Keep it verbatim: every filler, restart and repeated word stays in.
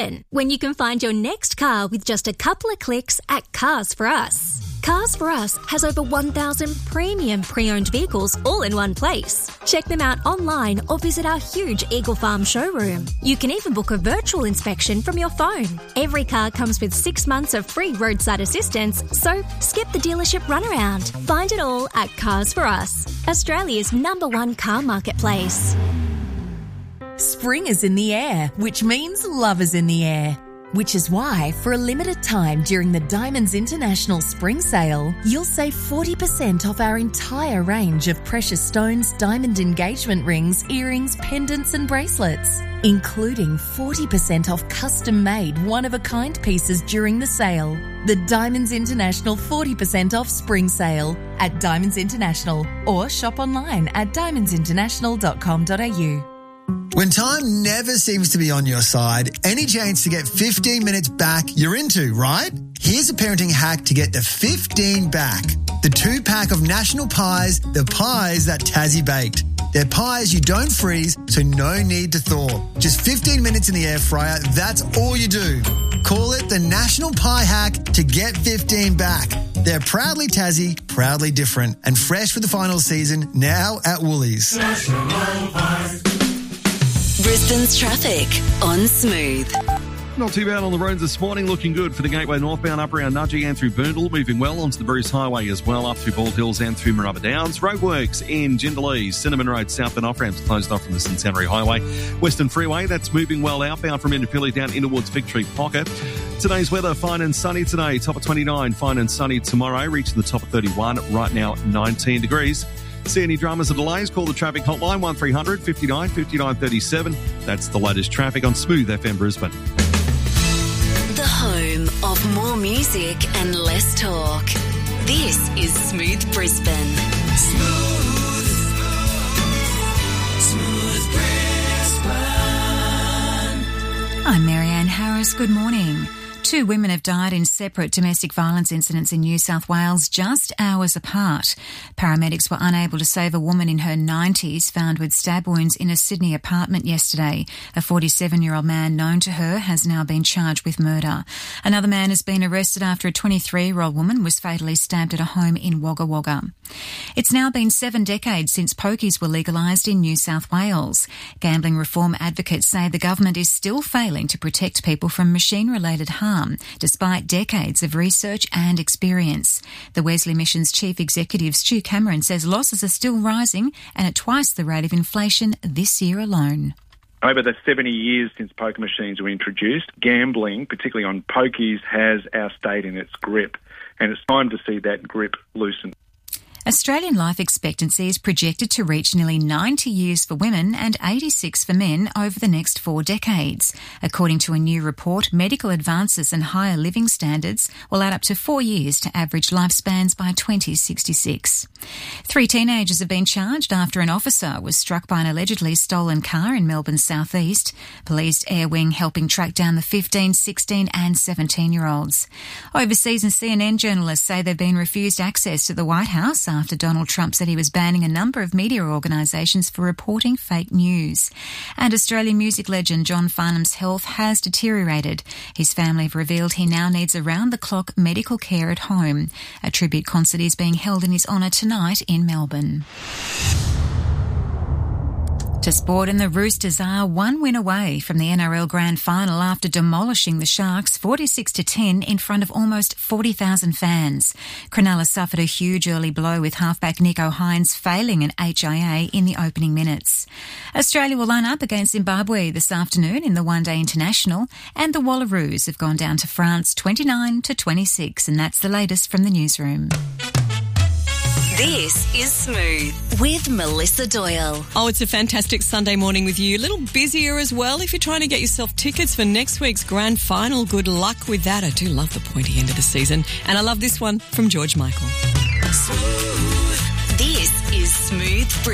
Brisbane, when you can find your next car with just a couple of clicks at Cars for Us. Cars for Us has over one thousand premium pre-owned vehicles all in one place. Check them out online or visit our huge Eagle Farm showroom. You can even book a virtual inspection from your phone. Every car comes with six months of free roadside assistance, so skip the dealership runaround. Find it all at Cars for Us, Australia's number one car marketplace. Spring is in the air, which means love is in the air. Which is why, for a limited time during the Diamonds International Spring Sale, you'll save forty percent off our entire range of precious stones, diamond engagement rings, earrings, pendants and bracelets, including forty percent off custom-made one-of-a-kind pieces during the sale. The Diamonds International forty percent off Spring Sale at Diamonds International, or shop online at diamonds international dot com dot a u. When time never seems to be on your side, any chance to get fifteen minutes back you're into, right? Here's a parenting hack to get the fifteen back. The two-pack of National Pies, the pies that Tassie baked. They're pies you don't freeze, so no need to thaw. Just fifteen minutes in the air fryer, that's all you do. Call it the National Pie Hack to get fifteen back. They're proudly Tassie, proudly different, and fresh for the final season, now at Woolies. National Pies. Brisbane's traffic on Smooth. Not too bad on the roads this morning, looking good for the Gateway northbound up around Nudgee and through Boondall, moving well onto the Bruce Highway as well, up through Bald Hills and through Marubba Downs. Roadworks in Jindalee, Cinnamon Road southbound off-ramps closed off from the Centenary Highway. Western Freeway, that's moving well outbound from Indooroopilly down in towards Victory Pocket. Today's weather, fine and sunny today, top of twenty-nine, fine and sunny tomorrow, reaching the top of thirty-one, right now nineteen degrees. See any dramas or delays, call the traffic hotline one three hundred fifty-nine fifty-nine thirty-seven. That's the latest traffic on Smooth F M Brisbane. The home of more music and less talk. This is Smooth Brisbane. Smooth. Smooth Brisbane. I'm Marianne Harris. Good morning. Two women have died in separate domestic violence incidents in New South Wales just hours apart. Paramedics were unable to save a woman in her nineties found with stab wounds in a Sydney apartment yesterday. A forty-seven-year-old man known to her has now been charged with murder. Another man has been arrested after a twenty-three-year-old woman was fatally stabbed at a home in Wagga Wagga. It's now been seven decades since pokies were legalised in New South Wales. Gambling reform advocates say the government is still failing to protect people from machine-related harm, despite decades of research and experience. The Wesley Mission's Chief Executive Stu Cameron says losses are still rising and at twice the rate of inflation this year alone. Over the seventy years since poker machines were introduced, gambling, particularly on pokies, has our state in its grip, and it's time to see that grip loosen. Australian life expectancy is projected to reach nearly ninety years for women and eighty-six for men over the next four decades. According to a new report, medical advances and higher living standards will add up to four years to average lifespans by twenty sixty-six. Three teenagers have been charged after an officer was struck by an allegedly stolen car in Melbourne's southeast. Police Air Wing helping track down the fifteen, sixteen and seventeen-year-olds. Overseas and C N N journalists say they've been refused access to the White House after Donald Trump said he was banning a number of media organisations for reporting fake news. And Australian music legend John Farnham's health has deteriorated. His family have revealed he now needs around-the-clock medical care at home. A tribute concert is being held in his honour tonight in Melbourne. To sport, and the Roosters are one win away from the N R L Grand Final after demolishing the Sharks forty-six to ten in front of almost forty thousand fans. Cronulla suffered a huge early blow with halfback Nico Hines failing an H I A in the opening minutes. Australia will line up against Zimbabwe this afternoon in the One-Day International, and the Wallaroos have gone down to France twenty-nine to twenty-six, and that's the latest from the newsroom. This is Smooth with Melissa Doyle. Oh, it's a fantastic Sunday morning with you. A little busier as well if you're trying to get yourself tickets for next week's grand final. Good luck with that. I do love the pointy end of the season. And I love this one from George Michael. Smooth. This is Smooth